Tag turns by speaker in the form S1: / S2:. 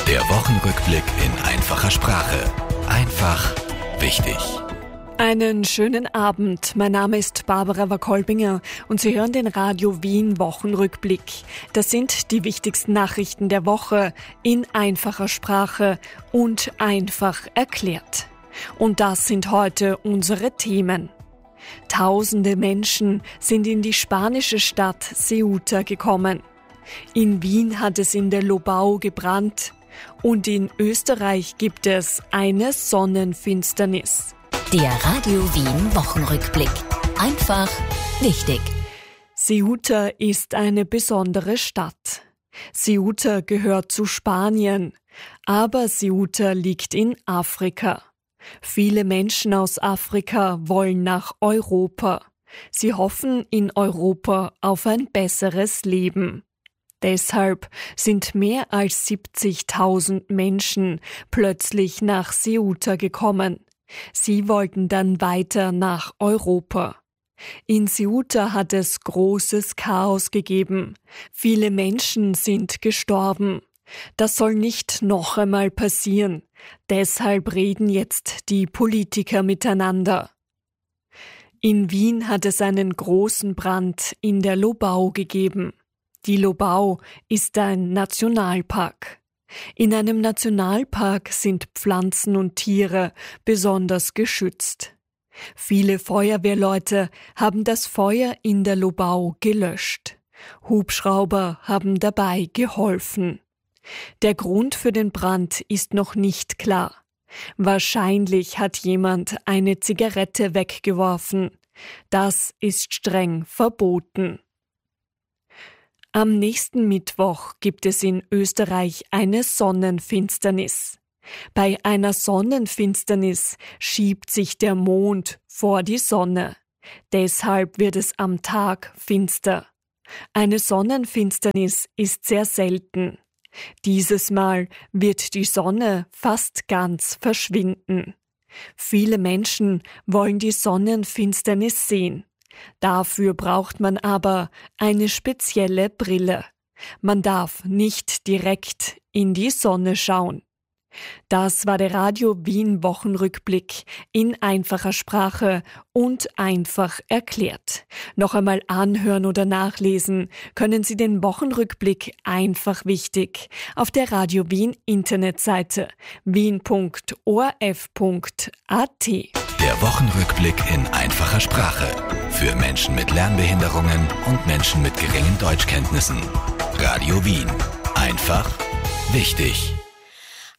S1: Der Wochenrückblick in einfacher Sprache. Einfach wichtig.
S2: Einen schönen Abend. Mein Name ist Barbara Wakolbinger und Sie hören den Radio Wien Wochenrückblick. Das sind die wichtigsten Nachrichten der Woche in einfacher Sprache und einfach erklärt. Und das sind heute unsere Themen. Tausende Menschen sind in die spanische Stadt Ceuta gekommen. In Wien hat es in der Lobau gebrannt. Und in Österreich gibt es eine Sonnenfinsternis.
S3: Der Radio Wien Wochenrückblick. Einfach wichtig.
S2: Ceuta ist eine besondere Stadt. Ceuta gehört zu Spanien, aber Ceuta liegt in Afrika. Viele Menschen aus Afrika wollen nach Europa. Sie hoffen in Europa auf ein besseres Leben. Deshalb sind mehr als 70.000 Menschen plötzlich nach Ceuta gekommen. Sie wollten dann weiter nach Europa. In Ceuta hat es großes Chaos gegeben. Viele Menschen sind gestorben. Das soll nicht noch einmal passieren. Deshalb reden jetzt die Politiker miteinander. In Wien hat es einen großen Brand in der Lobau gegeben. Die Lobau ist ein Nationalpark. In einem Nationalpark sind Pflanzen und Tiere besonders geschützt. Viele Feuerwehrleute haben das Feuer in der Lobau gelöscht. Hubschrauber haben dabei geholfen. Der Grund für den Brand ist noch nicht klar. Wahrscheinlich hat jemand eine Zigarette weggeworfen. Das ist streng verboten. Am nächsten Mittwoch gibt es in Österreich eine Sonnenfinsternis. Bei einer Sonnenfinsternis schiebt sich der Mond vor die Sonne. Deshalb wird es am Tag finster. Eine Sonnenfinsternis ist sehr selten. Dieses Mal wird die Sonne fast ganz verschwinden. Viele Menschen wollen die Sonnenfinsternis sehen. Dafür braucht man aber eine spezielle Brille. Man darf nicht direkt in die Sonne schauen. Das war der Radio Wien Wochenrückblick in einfacher Sprache und einfach erklärt. Noch einmal anhören oder nachlesen können Sie den Wochenrückblick einfach wichtig auf der Radio Wien Internetseite wien.orf.at.
S1: Der Wochenrückblick in einfacher Sprache. Für Menschen mit Lernbehinderungen und Menschen mit geringen Deutschkenntnissen. Radio Wien. Einfach wichtig.